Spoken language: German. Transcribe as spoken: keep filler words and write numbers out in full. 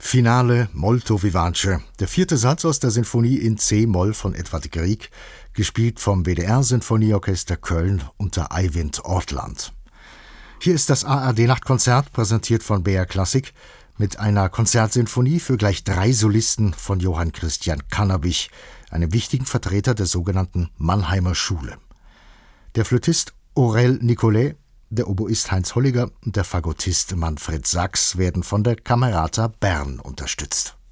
Finale molto vivace, der vierte Satz aus der Sinfonie in C-Moll von Edvard Grieg, gespielt vom W D R-Sinfonieorchester Köln unter Eivind Ortland. Hier ist das A R D-Nachtkonzert, präsentiert von B R Klassik, mit einer Konzertsinfonie für gleich drei Solisten von Johann Christian Cannabich, einem wichtigen Vertreter der sogenannten Mannheimer Schule. Der Flötist Aurel Nicolet, der Oboist Heinz Holliger und der Fagottist Manfred Sachs werden von der Camerata Bern unterstützt.